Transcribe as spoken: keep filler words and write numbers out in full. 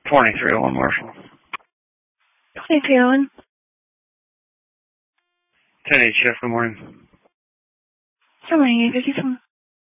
twenty-three oh one Marshall. twenty-three oh one. ten eight shift, good morning. Good morning, eight fifty-seven.